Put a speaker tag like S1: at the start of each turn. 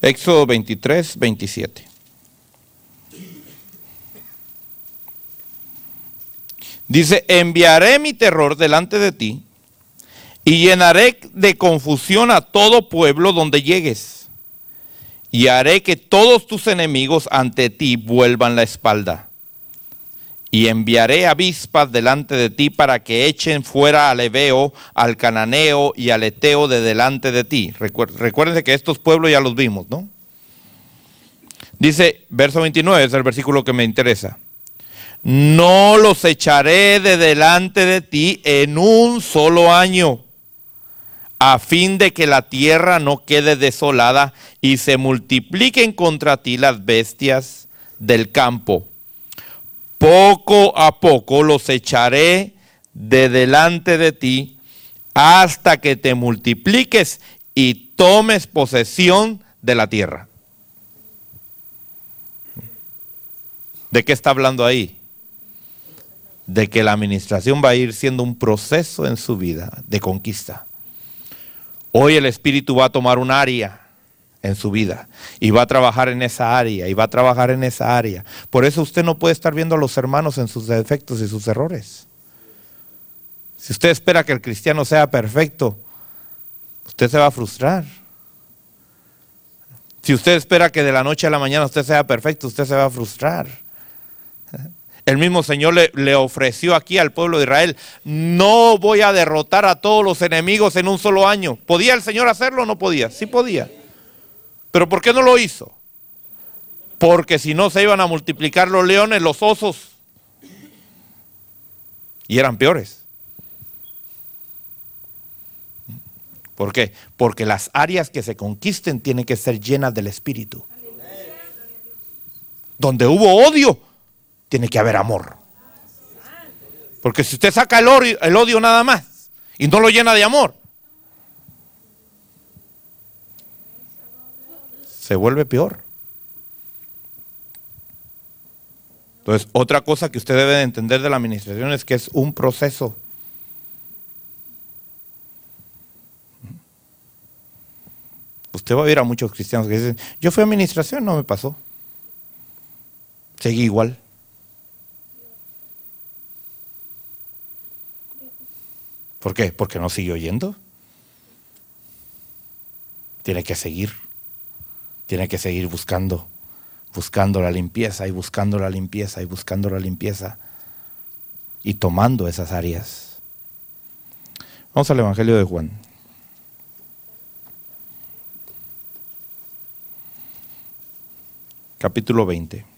S1: Éxodo 23, 27. Dice, enviaré mi terror delante de ti y llenaré de confusión a todo pueblo donde llegues. Y haré que todos tus enemigos ante ti vuelvan la espalda. Y enviaré avispas delante de ti para que echen fuera al heveo, al cananeo y al eteo de delante de ti. Recuérdense que estos pueblos ya los vimos, ¿no? Dice, verso 29, es el versículo que me interesa. No los echaré de delante de ti en un solo año, a fin de que la tierra no quede desolada y se multipliquen contra ti las bestias del campo. Poco a poco los echaré de delante de ti hasta que te multipliques y tomes posesión de la tierra. ¿De qué está hablando ahí? De que la administración va a ir siendo un proceso en su vida de conquista. Hoy el Espíritu va a tomar un área en su vida y va a trabajar en esa área y va a trabajar en esa área. Por eso usted no puede estar viendo a los hermanos en sus defectos y sus errores. Si usted espera que el cristiano sea perfecto, usted se va a frustrar. Si usted espera que de la noche a la mañana usted sea perfecto, usted se va a frustrar. El mismo Señor le ofreció aquí al pueblo de Israel, no voy a derrotar a todos los enemigos en un solo año. ¿Podía el Señor hacerlo o no podía? Sí podía. ¿Pero por qué no lo hizo? Porque si no se iban a multiplicar los leones, los osos. Y eran peores. ¿Por qué? Porque las áreas que se conquisten tienen que ser llenas del Espíritu. Donde hubo odio, tiene que haber amor. Porque si usted saca el odio nada más y no lo llena de amor, se vuelve peor. Entonces, otra cosa que usted debe de entender de la administración es que es un proceso. Usted va a ver a muchos cristianos que dicen, yo fui a administración, no me pasó. Seguí igual. ¿Por qué? Porque no siguió yendo. Tiene que seguir. Tiene que seguir buscando la limpieza y buscando la limpieza y buscando la limpieza y tomando esas áreas. Vamos al Evangelio de Juan. Capítulo 20.